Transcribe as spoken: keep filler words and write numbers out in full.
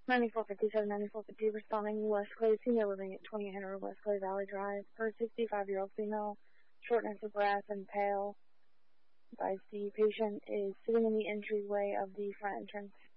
ninety-four fifty-seven, ninety-four fifty, responding West Clay, senior living at twenty hundred West Clay Valley Drive. Her sixty-five-year-old female, shortness of breath and pale. Advised the patient is sitting in the entryway of the front entrance.